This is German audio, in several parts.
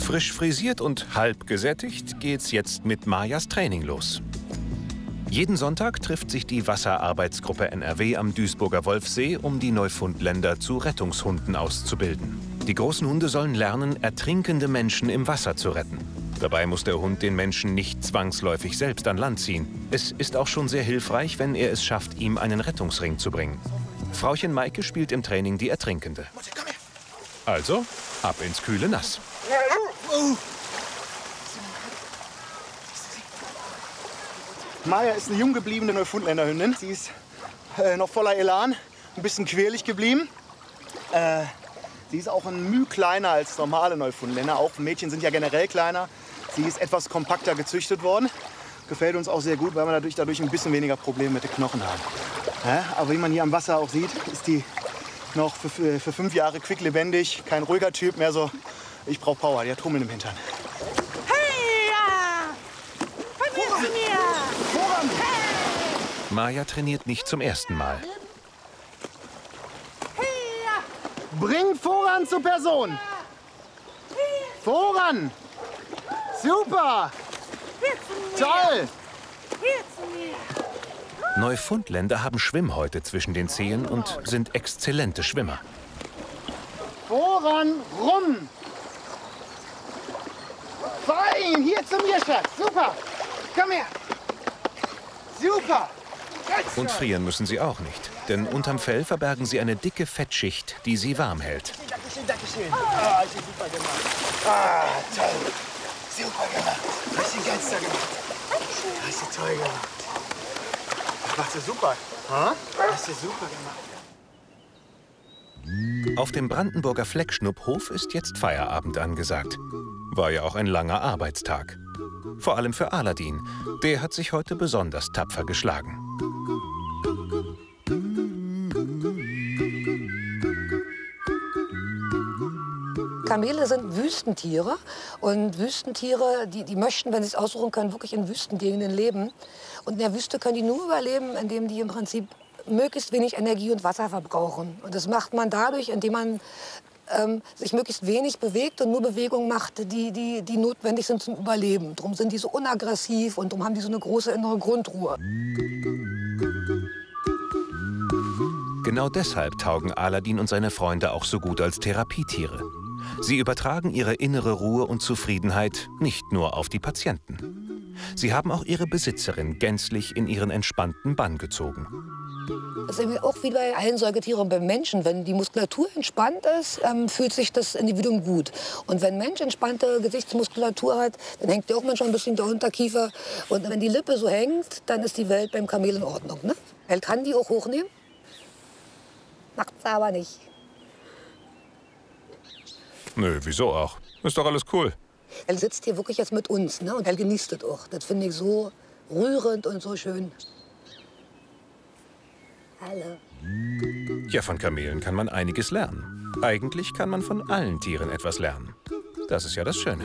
Frisch frisiert und halb gesättigt geht's jetzt mit Majas Training los. Jeden Sonntag trifft sich die Wasserarbeitsgruppe NRW am Duisburger Wolfsee, um die Neufundländer zu Rettungshunden auszubilden. Die großen Hunde sollen lernen, ertrinkende Menschen im Wasser zu retten. Dabei muss der Hund den Menschen nicht zwangsläufig selbst an Land ziehen. Es ist auch schon sehr hilfreich, wenn er es schafft, ihm einen Rettungsring zu bringen. Frauchen Maike spielt im Training die Ertrinkende. Also, ab ins kühle Nass. Maja ist eine jung gebliebene Neufundländerhündin. Sie ist noch voller Elan, ein bisschen quirlig geblieben. Sie ist auch ein Müh kleiner als normale Neufundländer. Auch Mädchen sind ja generell kleiner. Sie ist etwas kompakter gezüchtet worden. Gefällt uns auch sehr gut, weil wir dadurch ein bisschen weniger Probleme mit den Knochen haben. Ja, aber wie man hier am Wasser auch sieht, ist die noch für 5 Jahre quicklebendig. Kein ruhiger Typ mehr so. Ich brauche Power, die hat Hummeln im Hintern. Maja trainiert nicht zum ersten Mal. Bring voran zur Person. Voran. Super. Toll. Neufundländer haben Schwimmhäute zwischen den Zehen und sind exzellente Schwimmer. Voran, rum. Fein, hier zu mir, Schatz. Super. Komm her. Super. Und frieren müssen sie auch nicht, denn unterm Fell verbergen sie eine dicke Fettschicht, die sie warm hält. Dankeschön, Dankeschön. Ah, hast du super gemacht. Ah, toll. Super gemacht. Hast du ganz toll gemacht. Hast du toll gemacht. Das machst du super. Ha? Hast du super gemacht. Auf dem Brandenburger Fleckschnupphof ist jetzt Feierabend angesagt. War ja auch ein langer Arbeitstag. Vor allem für Aladin. Der hat sich heute besonders tapfer geschlagen. Kamele sind Wüstentiere und Wüstentiere, die möchten, wenn sie es aussuchen können, wirklich in Wüstengegenden leben. Und in der Wüste können die nur überleben, indem die im Prinzip möglichst wenig Energie und Wasser verbrauchen. Und das macht man dadurch, indem man sich möglichst wenig bewegt und nur Bewegungen macht, die notwendig sind zum Überleben. Darum sind die so unaggressiv und darum haben die so eine große innere Grundruhe. Genau deshalb taugen Aladin und seine Freunde auch so gut als Therapietiere. Sie übertragen ihre innere Ruhe und Zufriedenheit nicht nur auf die Patienten. Sie haben auch ihre Besitzerin gänzlich in ihren entspannten Bann gezogen. Das ist auch wie bei allen Säugetieren beim Menschen. Wenn die Muskulatur entspannt ist, fühlt sich das Individuum gut. Und wenn ein Mensch entspannte Gesichtsmuskulatur hat, dann hängt der auch manchmal ein bisschen der Unterkiefer. Und wenn die Lippe so hängt, dann ist die Welt beim Kamel in Ordnung. Ne? Er kann die auch hochnehmen, macht's aber nicht. Nö, wieso auch? Ist doch alles cool. Er sitzt hier wirklich jetzt mit uns, ne? Und er genießt es auch. Das finde ich so rührend und so schön. Hallo. Ja, von Kamelen kann man einiges lernen. Eigentlich kann man von allen Tieren etwas lernen. Das ist ja das Schöne.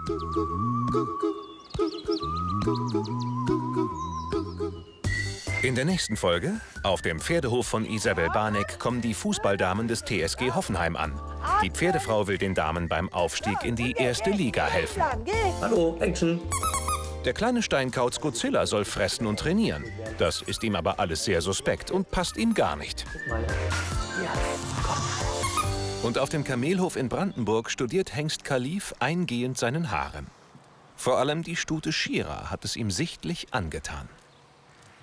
In der nächsten Folge, auf dem Pferdehof von Isabel Barneck, kommen die Fußballdamen des TSG Hoffenheim an. Die Pferdefrau will den Damen beim Aufstieg in die erste Liga helfen. Hallo, Action. Der kleine Steinkauz Godzilla soll fressen und trainieren. Das ist ihm aber alles sehr suspekt und passt ihm gar nicht. Und auf dem Kamelhof in Brandenburg studiert Hengst Kalif eingehend seinen Harem. Vor allem die Stute Shira hat es ihm sichtlich angetan.